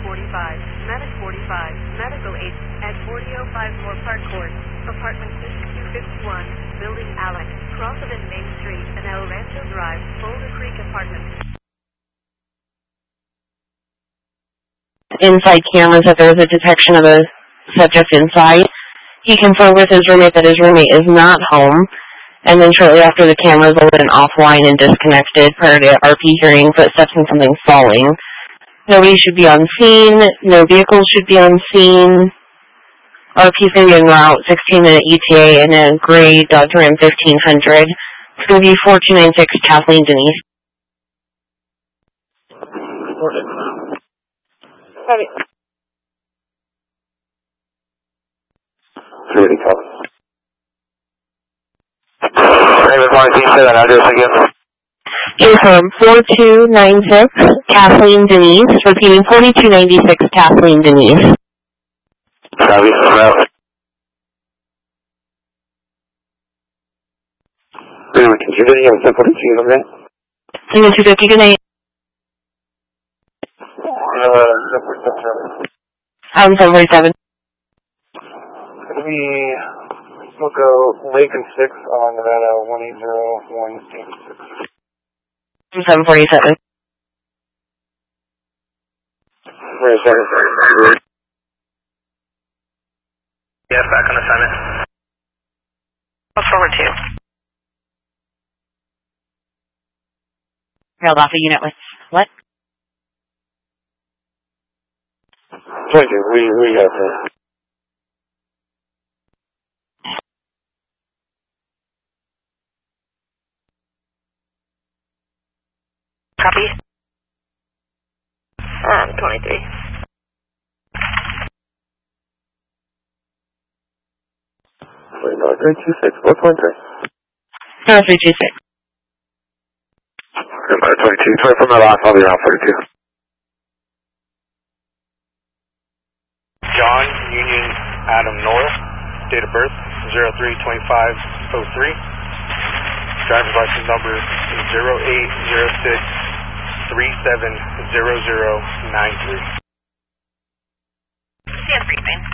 45, Medic 45, Medical 8, at 4005 Moore Park Court, Apartment 6251, Building Alex, Crossovin Main Street, and El Rancho Drive, Boulder Creek Apartments. Inside cameras that there was a detection of a subject inside. He confirmed with his roommate that his roommate is not home, and then shortly after the cameras went offline and disconnected prior to RP hearing footsteps and something falling. Nobody should be on scene. No vehicles should be on scene. RP's going to be en route, 16-minute ETA in a gray Dodge Ram 1500. It's going to be 4296 Kathleen Denise. Heavy. Security copy. Raven Martin, say that address again. Confirm 4296 Kathleen Denise. Repeating 4296 Kathleen Denise. Copy. Route. Raven, can you video 742 on that? 250, good night. 747. We'll go Lincoln 6 on Nevada 18016. 747. Where's that? Yes, back on assignment. Forward 2. Trailed off a unit with what? 22, we got that. Copy. 23. Wait, no, 326, what's 13? No, 326. 22, 20 from my last, I'll be around 42. John Union Adam North, date of birth 03/25/03. Driver's license number 0806370093. CN briefing.